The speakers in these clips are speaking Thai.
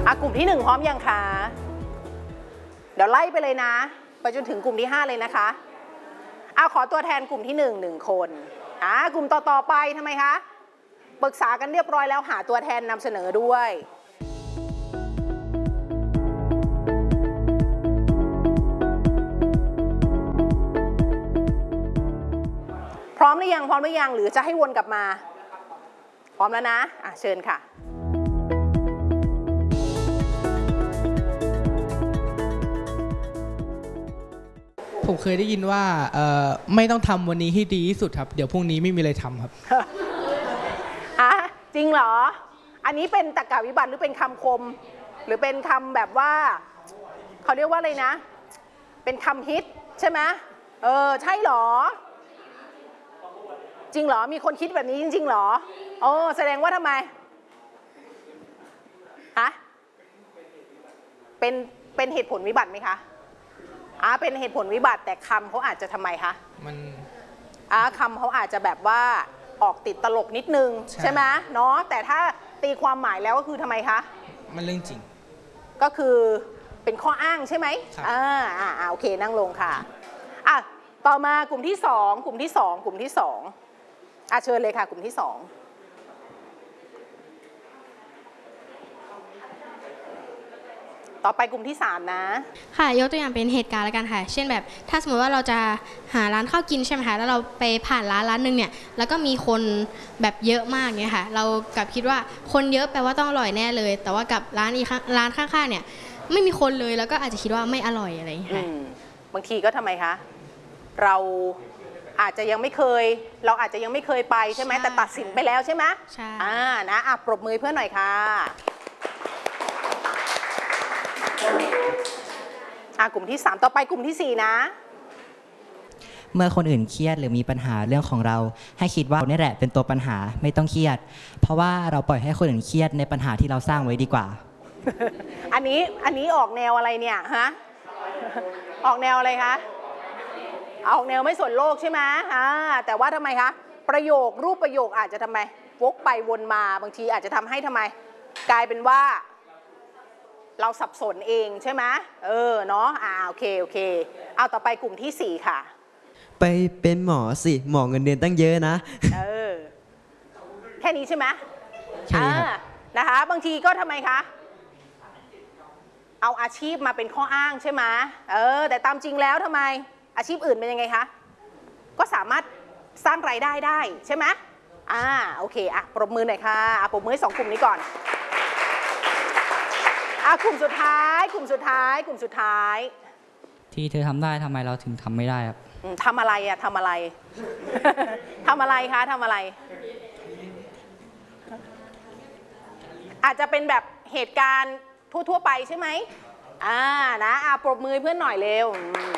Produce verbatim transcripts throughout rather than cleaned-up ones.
อ่ะกลุ่มที่หนึ่งพร้อมยังคะเดี๋ยวไล่ไปเลยนะไปจนถึงกลุ่มที่ห้าเลยนะคะอ่ะขอตัวแทนกลุ่มที่หนึ่งหนึ่งคนอ่ะกลุ่มต่อๆไปทำไมคะปรึกษากันเรียบร้อยแล้วหาตัวแทนนำเสนอด้วยพร้อมหรือยังพร้อมหรือยังหรือจะให้วนกลับมาพร้อมแล้วนะอ่ะเชิญค่ะผมเคยได้ยินว่าไม่ต้องทำวันนี้ให้ดีที่สุดครับเดี๋ยวพรุ่งนี้ไม่มีอะไรทำครับฮะจริงเหรออันนี้เป็นตรรกะวิบัติหรือเป็นคำคมหรือเป็นคำแบบว่าเขาเรียกว่าอะไรนะเป็นคำฮิตใช่ไหมเออใช่เหรอจริงเหรอมีคนคิดแบบนี้จริงๆเหรอโอ้แสดงว่าทำไมฮะเป็นเป็นเหตุผลวิบัติไหมคะอ่าเป็นเหตุผลวิบัติแต่คำเขาอาจจะทำไมคะมันอ่าคำเขาอาจจะแบบว่าออกติดตลกนิดนึงใช่ไหมเนาะแต่ถ้าตีความหมายแล้วก็คือทำไมคะมันเรื่องจริงก็คือเป็นข้ออ้างใช่ไหมอ่าอ่าโอเคนั่งลงค่ะอ่ะต่อมากลุ่มที่สองกลุ่มที่สองกลุ่มที่สองอ่ะเชิญเลยค่ะกลุ่มที่สองต่อไปกลุ่มที่สามนะค่ะยกตัวอย่างเป็นเหตุการณ์แล้วกันค่ะเช่นแบบถ้าสมมติว่าเราจะหาร้านข้าวกินใช่ไหมคะแล้วเราไปผ่านร้านร้านหนึ่งเนี่ยแล้วก็มีคนแบบเยอะมากเนี่ยค่ะเรากลับคิดว่าคนเยอะแปลว่าต้องอร่อยแน่เลยแต่ว่ากับร้านอีกร้านข้างๆเนี่ยไม่มีคนเลยแล้วก็อาจจะคิดว่าไม่อร่อยอะไรอย่างเงี้ยบางทีก็ทำไมคะเราอาจจะยังไม่เคยเราอาจจะยังไม่เคยไปใช่ไหมแต่ตัดสินไปแล้วใช่ไหมใช่อ่านะอ่ะปรบมือเพื่อนหน่อยค่ะอ่ะกลุ่มที่สามต่อไปกลุ่มที่สี่นะเมื่อคนอื่นเครียดหรือมีปัญหาเรื่องของเราให้คิดว่าเราเนี่ยแหละเป็นตัวปัญหาไม่ต้องเครียดเพราะว่าเราปล่อยให้คนอื่นเครียดในปัญหาที่เราสร้างไว้ดีกว่าอันนี้อันนี้ออกแนวอะไรเนี่ยฮะออกแนวอะไรคะออกแนวไม่สนโลกใช่ไหมอ่าแต่ว่าทำไมคะประโยครูปประโยคอาจจะทำไมวกไปวนมาบางทีอาจจะทำให้ทำไมกลายเป็นว่าเราสับสนเองใช่ไหมเออเนาะอ่าโอเคโอเคเอาต่อไปกลุ่มที่สี่ค่ะไปเป็นหมอสิหมอเงินเดือนตั้งเยอะนะเออแค่นี้ใช่ไหมแค่นี้ครับนะคะบางทีก็ทำไมคะเอาอาชีพมาเป็นข้ออ้างใช่ไหมเออแต่ตามจริงแล้วทำไมอาชีพอื่นเป็นยังไงคะก็สามารถสร้างรายได้ได้ใช่ไหมอ่าโอเคอ่ะปรบมือหน่อยค่ะอ่ะปรบมือให้สองกลุ่มนี้ก่อนอ่ะกลุ่มสุดท้ายกลุ่มสุดท้ายกลุ่มสุดท้ายที่เธอทำได้ทำไมเราถึงทำไม่ได้ครับทำอะไรอะทำอะไร ทำอะไรคะทำอะไรอาจจะเป็นแบบเหตุการณ์ทั่วๆไปใช่ไหมอ่านะอ่ะปรบมือเพื่อนหน่อยเร็ว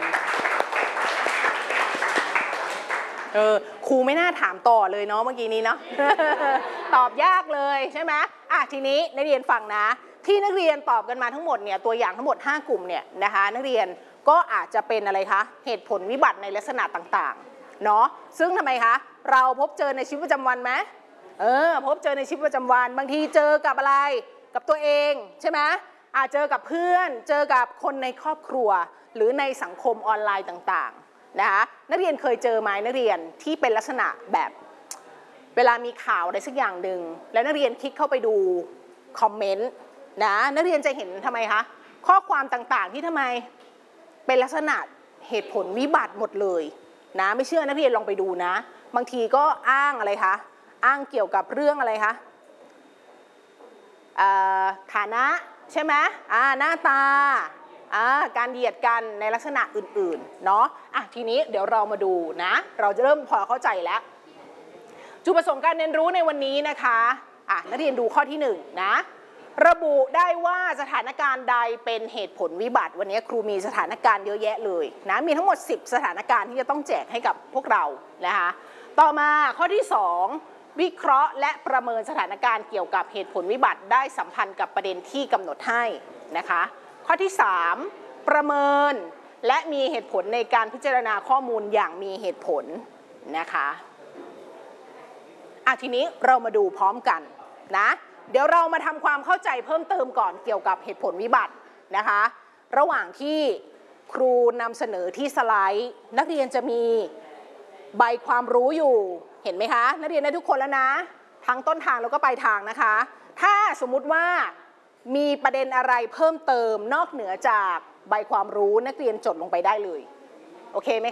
เออครูไม่น่าถามต่อเลยเนาะเมื่อกี้นี้เนาะ ตอบยากเลยใช่ไหมอ่ะทีนี้นักเรียนฟังนะที่นักเรียนตอบกันมาทั้งหมดเนี่ยตัวอย่างทั้งหมดห้ากลุ่มเนี่ยนะคะนักเรียนก็อาจจะเป็นอะไรคะเหตุผลวิบัติในลักษณะต่างๆเนาะซึ่งทำไมคะเราพบเจอในชีวิตประจำวันไหมเออพบเจอในชีวิตประจำวันบางทีเจอกับอะไรกับตัวเองใช่ไหมอาจเจอกับเพื่อนเจอกับคนในครอบครัวหรือในสังคมออนไลน์ต่างๆนะคะนักเรียนเคยเจอไหมนักเรียนที่เป็นลักษณะแบบเวลามีข่าวอะไรสักอย่างหนึ่งแล้วนักเรียนคลิกเข้าไปดูคอมเมนต์นะนักเรียนจะเห็นทำไมคะข้อความต่างๆที่ทำไมเป็นลักษณะเหตุผลวิบัติหมดเลยนะไม่เชื่อนักเรียนลองไปดูนะบางทีก็อ้างอะไรคะอ้างเกี่ยวกับเรื่องอะไรคะฐานะใช่ไหมอ่าหน้าตาอ่าการเหยียดกันในลักษณะอื่นๆเนาะอ่ะทีนี้เดี๋ยวเรามาดูนะเราจะเริ่มพอเข้าใจแล้วจุดประสงค์การเรียนรู้ในวันนี้นะคะอ่ะนักเรียนดูข้อที่หนึ่งนะระบุได้ว่าสถานการณ์ใดเป็นเหตุผลวิบัติวันนี้ครูมีสถานการณ์เยอะแยะเลยนะมีทั้งหมดสิบสถานการณ์ที่จะต้องแจกให้กับพวกเรานะคะต่อมาข้อที่สองวิเคราะห์และประเมินสถานการณ์เกี่ยวกับเหตุผลวิบัติได้สัมพันธ์กับประเด็นที่กำหนดให้นะคะข้อที่สามประเมินและมีเหตุผลในการพิจารณาข้อมูลอย่างมีเหตุผลนะคะอ่ะทีนี้เรามาดูพร้อมกันนะเดี๋ยวเรามาทำความเข้าใจเพิ่มเติมก่อนเกี่ยวกับเหตุผลวิบัตินะคะระหว่างที่ครูนำเสนอที่สไลด์นักเรียนจะมีใบความรู้อยู่เห็นไหมคะนักเรียนได้ทุกคนแล้วนะทั้งต้นทางแล้วก็ปลายทางนะคะถ้าสมมุติว่ามีประเด็นอะไรเพิ่มเติมนอกเหนือจากใบความรู้นักเรียนจดลงไปได้เลยโอเคไหม